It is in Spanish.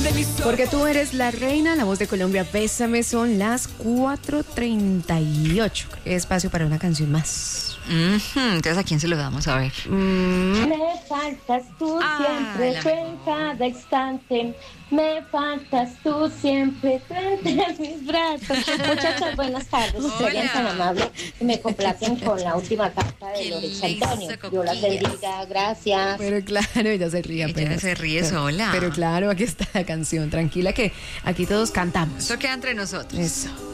Porque tú eres la reina, la voz de Colombia, Bésame, son las 4:38. Espacio para una canción más. Entonces, ¿a quién se lo damos? A ver. Me faltas tú siempre, tú en cada instante. Me faltas tú siempre, tú entre mis brazos. Muchachos, buenas tardes. Serían tan amables que me complacen con la última carta de Loris Antonio. Dios las bendiga, gracias. Pero claro, ella se ríe apenas. Ella se ríe sola. Pero claro, aquí está la canción. Tranquila que aquí todos cantamos. Esto queda entre nosotros. Eso.